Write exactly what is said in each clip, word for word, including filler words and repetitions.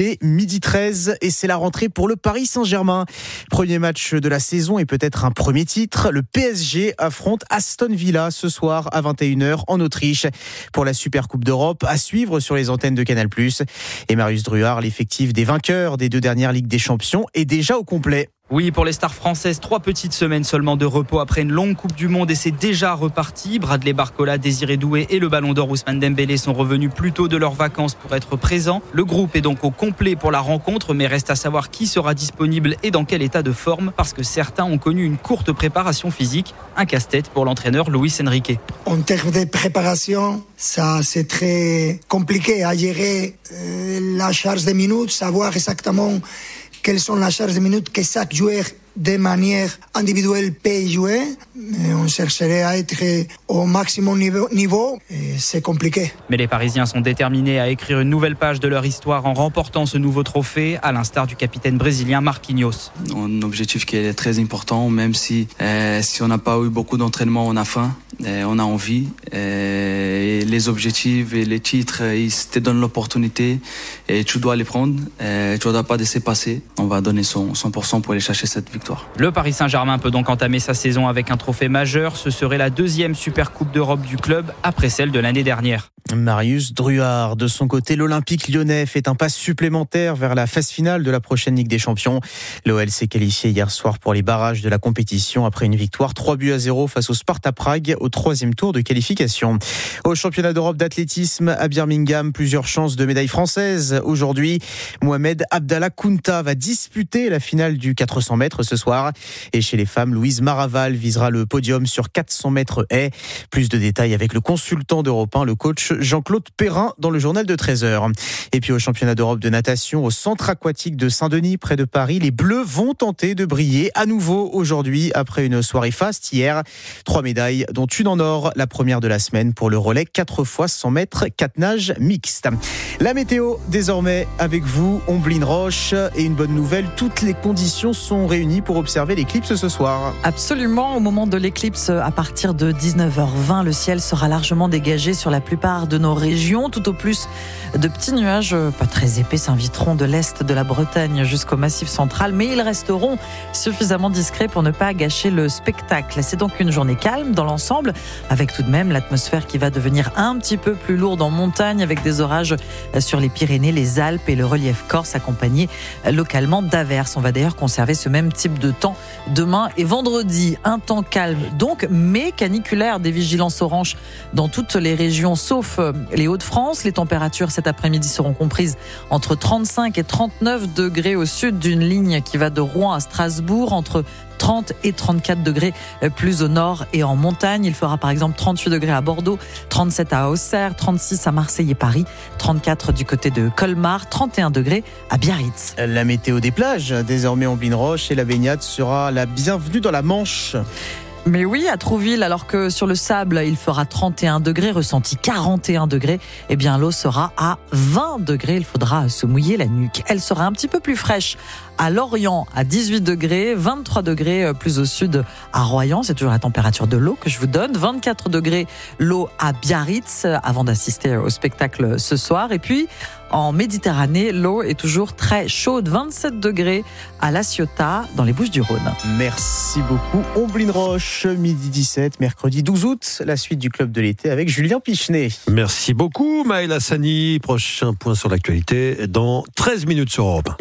est midi treize et c'est la rentrée pour le Paris Saint-Germain. Premier match de la saison et peut-être un premier titre. Le P S G affronte Aston Villa ce soir à vingt et une heures en Autriche pour la Super Coupe d'Europe à suivre sur les antennes de Canal plus. Et Marius Druard, l'effectif des vainqueurs des deux dernières Ligues des Champions, est déjà au complet. Oui, pour les stars françaises, trois petites semaines seulement de repos après une longue Coupe du Monde et c'est déjà reparti. Bradley Barcola, Désiré Doué et le Ballon d'Or Ousmane Dembélé sont revenus plus tôt de leurs vacances pour être présents. Le groupe est donc au complet pour la rencontre, mais reste à savoir qui sera disponible et dans quel état de forme, parce que certains ont connu une courte préparation physique. Un casse-tête pour l'entraîneur Luis Enrique. En termes de préparation, ça c'est très compliqué à gérer euh, la charge de minutes, savoir exactement quelles sont les charges de minutes que chaque joueur de manière individuelle peut jouer. Mais on chercherait à être au maximum niveau, niveau et c'est compliqué. Mais les Parisiens sont déterminés à écrire une nouvelle page de leur histoire en remportant ce nouveau trophée, à l'instar du capitaine brésilien Marquinhos. Un objectif qui est très important, même si, euh, si on n'a pas eu beaucoup d'entraînement, on a faim, euh, on a envie. Euh, et les objectifs et les titres, ils te donnent l'opportunité et tu dois les prendre. Euh, tu ne dois pas laisser passer. On va donner son cent pour cent pour aller chercher cette victoire. Le Paris Saint-Germain peut donc entamer sa saison avec un trophée majeur. Ce serait la deuxième Super Coupe d'Europe du club après celle de l'année dernière. Marius Druard, de son côté, l'Olympique lyonnais fait un pas supplémentaire vers la phase finale de la prochaine Ligue des Champions. L'O L s'est qualifié hier soir pour les barrages de la compétition après une victoire trois buts à zéro face au Sparta Prague au troisième tour de qualification. Au championnat d'Europe d'athlétisme à Birmingham, plusieurs chances de médaille française. Aujourd'hui, Mohamed Abdallah Kounta va disputer la finale du quatre cents mètres ce soir. Et chez les femmes, Louise Maraval visera le podium sur quatre cents mètres haies. Plus de détails avec le consultant d'Europe un, le coach Jean-Claude Perrin dans le journal de treize heures. Et puis au championnat d'Europe de natation, au centre aquatique de Saint-Denis, près de Paris, les Bleus vont tenter de briller à nouveau aujourd'hui après une soirée faste hier. Trois médailles, dont une en or, la première de la semaine pour le relais quatre fois cent mètres, quatre nages mixtes. La météo désormais avec vous, Omblin Roche, et une bonne nouvelle, toutes les conditions sont réunies pour observer l'éclipse ce soir. Absolument, au moment de l'éclipse, à partir de dix-neuf heures vingt, le ciel sera largement dégagé sur la plupart de nos régions. Tout au plus, de petits nuages, pas très épais, s'inviteront de l'est de la Bretagne jusqu'au Massif central, mais ils resteront suffisamment discrets pour ne pas gâcher le spectacle. C'est donc une journée calme dans l'ensemble, avec tout de même l'atmosphère qui va devenir un petit peu plus lourde en montagne, avec des orages sur les Pyrénées, les Alpes et le relief corse, accompagnés localement d'averses. On va d'ailleurs conserver ce même type de temps demain et vendredi. Un temps calme donc, mais caniculaire, des vigilances oranges dans toutes les régions sauf les Hauts-de-France. Les températures cet après-midi seront comprises entre trente-cinq et trente-neuf degrés au sud d'une ligne qui va de Rouen à Strasbourg, entre trente et trente-quatre degrés plus au nord et en montagne. Il fera par exemple trente-huit degrés à Bordeaux, trente-sept à Auxerre, trente-six à Marseille et Paris, trente-quatre du côté de Colmar, trente et un degrés à Biarritz. La météo des plages, désormais Omblin Roche, et la baignade sera la bienvenue dans la Manche. Mais oui, à Trouville, alors que sur le sable, il fera trente et un degrés, ressenti quarante et un degrés, eh bien l'eau sera à vingt degrés. Il faudra se mouiller la nuque. Elle sera un petit peu plus fraîche à Lorient, à dix-huit degrés, vingt-trois degrés plus au sud à Royan. C'est toujours la température de l'eau que je vous donne. vingt-quatre degrés l'eau à Biarritz, avant d'assister au spectacle ce soir. Et puis, en Méditerranée, l'eau est toujours très chaude, vingt-sept degrés à La Ciotat, dans les Bouches-du-Rhône. Merci beaucoup, Omblin Roche. Midi dix-sept, mercredi douze août, la suite du Club de l'été avec Julien Pichenet. Merci beaucoup, Maël Hassani. Prochain point sur l'actualité dans treize minutes sur Europe un.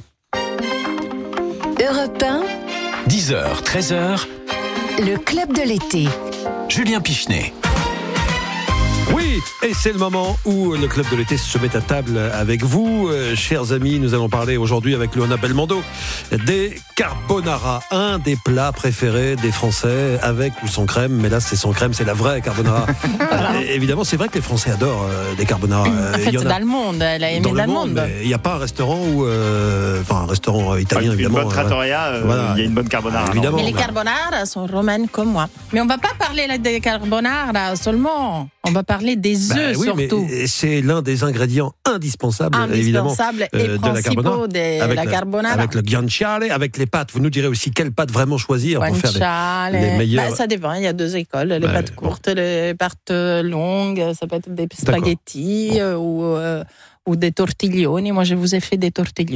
Europe un, dix heures, treize heures, le Club de l'été. Julien Pichenet. Oui, et c'est le moment où le Club de l'été se met à table avec vous. Euh, chers amis, nous allons parler aujourd'hui avec Luana Belmondo des carbonara, un des plats préférés des Français, avec ou sans crème. Mais là, c'est sans crème, c'est la vraie carbonara. Voilà. euh, évidemment, c'est vrai que les Français adorent euh, des carbonara. En fait, il y en a dans le monde, elle a aimé dans dans le le monde. monde. Il n'y a pas un restaurant où, euh, enfin, un restaurant italien, Une évidemment. bonne trattoria, euh, voilà. il y a une bonne carbonara. Évidemment. Mais les bah. carbonara sont romaines comme moi. Mais on ne va pas parler là, des carbonara seulement. On va parler des œufs Bah oui, surtout. mais c'est l'un des ingrédients indispensables, évidemment, Indispensables et euh, de la principaux carbonara. de Avec la le- carbonara. Avec le guanciale, avec les pâtes. Vous nous direz aussi quelles pâtes vraiment choisir pour faire Guanciale. les, les meilleures. Bah, ça dépend, il y a deux écoles. Les Bah, pâtes courtes, les pâtes longues, ça peut être des spaghettis euh, ou, euh, ou des tortiglioni. Moi, je vous ai fait des tortiglioni.